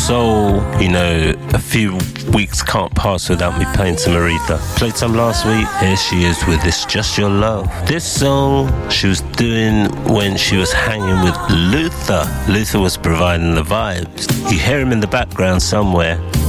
soul. You know, a few weeks can't pass without me playing some Aretha. Played some last week. Here she is with It's Just Your Love. This song she was doing when she was hanging with Luther. Luther was providing the vibes. You hear him in the background somewhere.